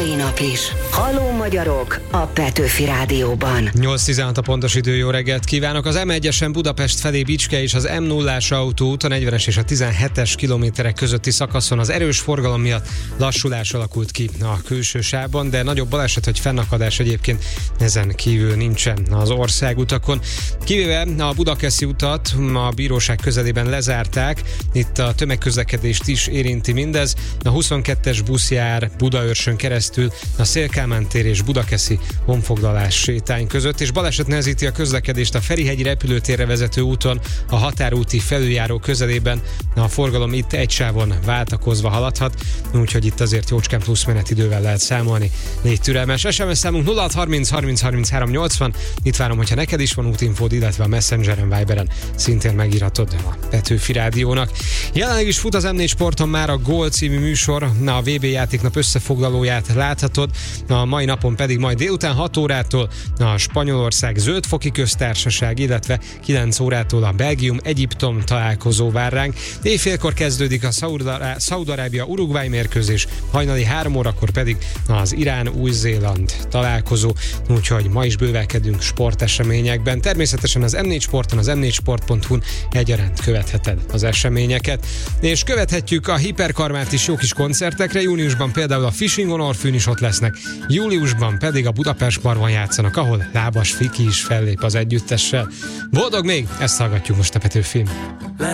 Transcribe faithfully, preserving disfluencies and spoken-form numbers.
mai nap is. Halló magyarok a Petőfi Rádióban. nyolc tizenhat a pontos idő, jó reggelt kívánok! Az em egyesen Budapest felé Bicske és az em nullás autóút a negyvenes és a tizenhetes kilométerek közötti szakaszon az erős forgalom miatt lassulás alakult ki a külső sávban, de nagyobb baleset, hogy fennakadás egyébként ezen kívül nincsen az országutakon. Kivéve a Budakeszi utat a bíróság közelében lezárták, itt a tömegközlekedést is érinti mindez. A huszonkettes busz jár Budaörsön keresztül a Széll-Kálmán tér és Budakeszi honfoglalás sétány között, és baleset nehezíti a közlekedést a Ferihegyi repülőtérre vezető úton, a határúti felüljáró közelében. A forgalom itt egy sávon váltakozva haladhat, úgyhogy itt azért jócskán plusz menetidővel lehet számolni. Légy türelmes. es em es számunk nulla hat harminc harminc harminchárom nyolcvan. Itt várom, hogyha neked is van útinfód, illetve a Messengeren, Viberen szintén megírhatod a Petőfi Rádiónak. Jelenleg is fut az em négy Sporton már a Gól című műsor, na a vé bé játéknap összefoglalóját láthatod, a mai napon pedig majd délután hat órától a Spanyolország Zöldfoki Köztársaság, illetve kilenc órától a Belgium-Egyiptom találkozó vár ránk. Éjfélkor kezdődik a Szaúd-Arábia-Uruguay mérkőzés, hajnali három órakor pedig az Irán-Új-Zéland találkozó, úgyhogy ma is bővelkedünk sporteseményekben. Természetesen az em négy Sporton, az em négy sport pont hu-n egyaránt követheted az eseményeket. És követhetjük a Hiperkarmát is jó kis koncertekre, júniusban például a Fishing on Orfűn is ott lesznek, júliusban pedig a Budapest Barban játszanak, ahol Lábas Fiki is fellép az együttessel. Boldog még, ezt hallgatjuk most a Petőfin.